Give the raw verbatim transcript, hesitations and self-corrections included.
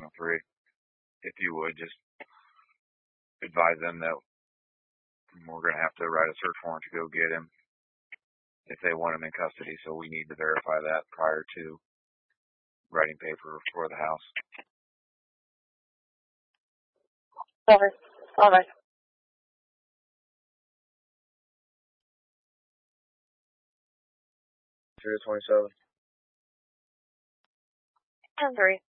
three. If you would, just advise them that we're going to have to write a search warrant to go get him if they want him in custody, so we need to verify that prior to writing paper for the house. Sorry. All right. Zero twenty-seven. ten three.